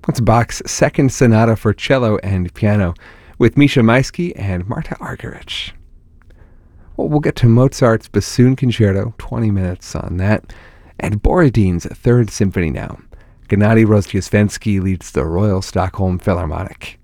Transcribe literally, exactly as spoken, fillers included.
That's Bach's Second Sonata for Cello and Piano with Misha Maisky and Marta Argerich. Well, we'll get to Mozart's Bassoon Concerto, twenty minutes on that, and Borodin's Third Symphony now. Gennady Rozhdestvensky leads the Royal Stockholm Philharmonic.